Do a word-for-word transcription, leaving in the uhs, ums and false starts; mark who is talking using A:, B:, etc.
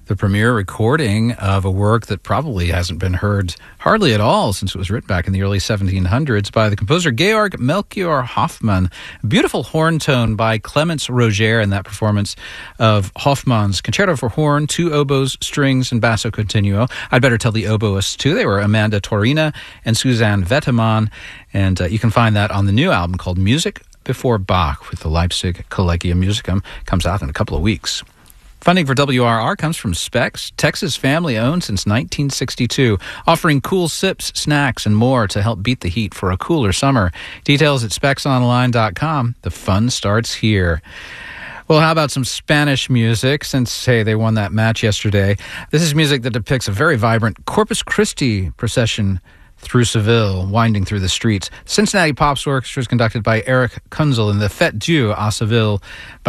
A: the premiere recording of a work that probably hasn't been heard hardly at all since it was written back in the early seventeen hundreds by the composer Georg Melchior Hoffmann. A beautiful horn tone by Clemens Roger in that performance of Hoffmann's Concerto for Horn, two oboes, strings, and basso continuo. I'd better tell the oboists, too. They were Amanda Torina and Suzanne Vettemann, and uh, you can find that on the new album called Music Before Bach with the Leipzig Collegium Musicum. Comes out in a couple of weeks. Funding for W R R comes from Specs, Texas family-owned since nineteen sixty-two, offering cool sips, snacks, and more to help beat the heat for a cooler summer. Details at specs online dot com. The fun starts here. Well, how about some Spanish music, since, hey, they won that match yesterday. This is music that depicts a very vibrant Corpus Christi procession through Seville, winding through the streets. Cincinnati Pops Orchestra is conducted by Eric Kunzel in the Fête Dieu à Seville.